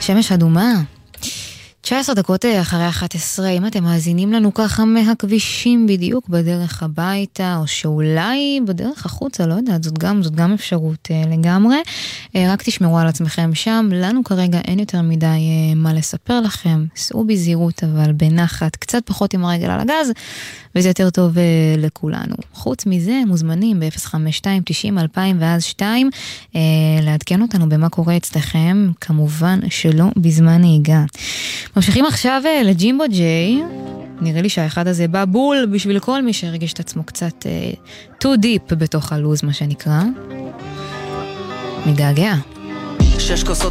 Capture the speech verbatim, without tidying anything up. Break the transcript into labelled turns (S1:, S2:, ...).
S1: שמש אדומה. תשע עשרה דקות אחרי אחת עשרה, אם אתם מאזינים לנו ככה מהכבישים בדיוק בדרך הביתה, או שאולי בדרך החוצה, לא יודעת, זאת גם, זאת גם אפשרות אה, לגמרי. אה, רק תשמרו על עצמכם שם, לנו כרגע אין יותר מדי אה, מה לספר לכם, סעו בזהירות אבל בנחת, קצת פחות עם הרגל על הגז, וזה יותר טוב אה, לכולנו. חוץ מזה, מוזמנים ב-אפס חמש שתיים תשעים אלפיים ואז שתיים, אה, לעדכן אותנו במה קורה אצלכם, כמובן שלא בזמן נהיגה. ממשיכים עכשיו לג'ימבו ג'יי, נראה לי שהאחד הזה בא בול בשביל כל מי שהרגיש את עצמו קצת uh, too deep בתוך הלוז, מה שנקרא. מגעגע.
S2: שש כוסות